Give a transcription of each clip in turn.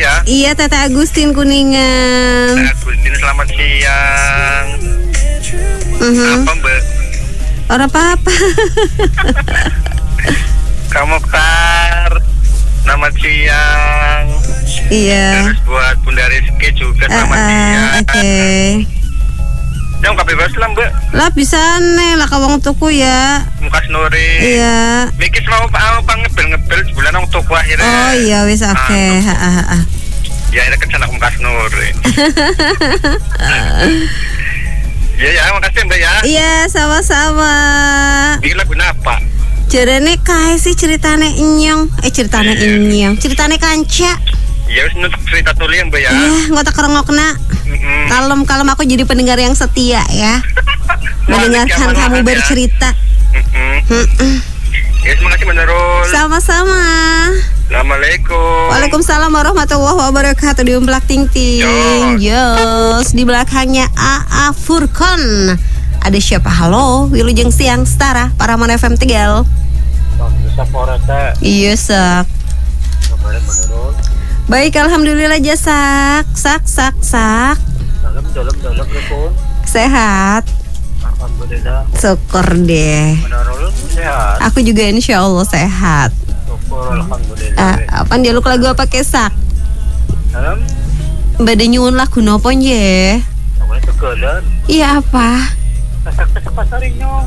ya. Iya, Tete Agustin Kuningan. Tete Agustin, selamat siang. Apa Mbak? Orang apa-apa. Kamu Kar, selamat siang. Iya. Terus buat Bunda Rizky juga selamat siang. Oke. Yang kabeh bebas lah Mbak. Lah bisa nih lah kawang tuku ya. Mukas Nuri. Iya. Mikis mau ngebel sebulan nang tuku akhirnya. Oh iya wis oke. Ya akhirnya kesana Mukas Nuri. Ya makasih Mbak ya. Iya sama-sama. Ini lagu apa? Jarane kae sih ceritane Inyong. Ceritane Kanca. Ya wis nutup cerita tuli ya Mbak ya. Iya, ngotak kerengokna. Kalem-kalem aku jadi pendengar yang setia ya. Mendengarkan kamu bercerita. Ya, terima kasih menurut. Sama-sama. Assalamualaikum. Waalaikumsalam warahmatullahi wabarakatuh. Diumplak ting-ting. Jos. Di belakangnya AA Furkon. Ada siapa? Halo, Wilujeng Siang Setara Paramon FM Tegal. Iya sak. Baik, alhamdulillah jasak. Sak. Dalam telepon. Sehat. Alhamdulillah. Syukur deh. Menurut sehat. Aku juga insya Allah sehat. Syukur alhamdulillah. Apaan dia lu lagu apa kesak? Dalam. Bade nyuwun lagu nopo nje? Namanya Tegalan. Iya apa? Pesek pasar Inyong.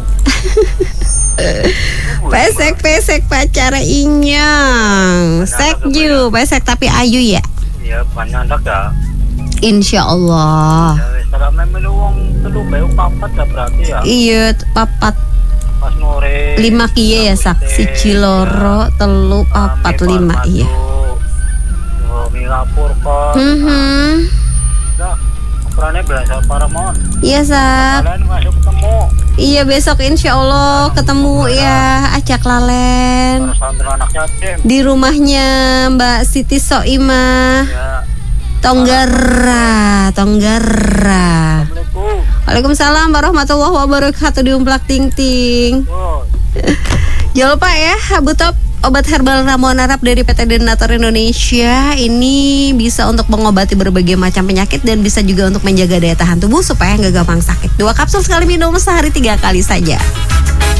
Pesek pacar Inyong. Sekju, pesek tapi ayu ya. Iya, banyak anak ya. Insya Allah. Ya, setelah memeluang telu bayu papat lah berarti ya. Iya, papat. Pas nore. 5 kiye ya sak. Siji loro, telu, papat, 5 iya. Ngapur kok. Nah, ukurannya berasal Paramon. Iya sak. Kalian masuk ketemu. Iya besok insya Allah ketemu ya. Acak lalen. Santri anak yatim. Di rumahnya Mbak Siti Soimah. Ya. Tonggara. Assalamualaikum. Waalaikumsalam warahmatullahi wabarakatuh. Diumplak ting-ting. Oh. Jangan lupa ya, Habu Top obat herbal ramuan Arab dari PT Denator Indonesia. Ini bisa untuk mengobati berbagai macam penyakit dan bisa juga untuk menjaga daya tahan tubuh supaya nggak gampang sakit. 2 kapsul sekali minum sehari 3 kali saja.